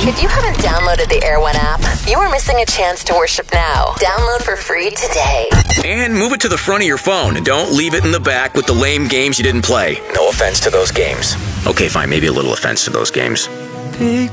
If you haven't downloaded the Air One app, you are missing a chance to worship now. Download for free today. And move it to the front of your phone. And don't leave it in the back with the lame games you didn't play. No offense to those games. Okay, fine, maybe a little offense to those games. Big